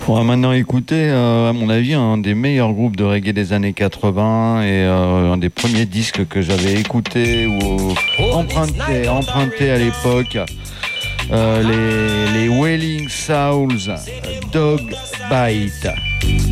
On va maintenant écouter, à mon avis, un des meilleurs groupes de reggae des années 80 et un des premiers disques que j'avais écouté ou emprunté à l'époque. Les Wailing Souls, Dog Bite.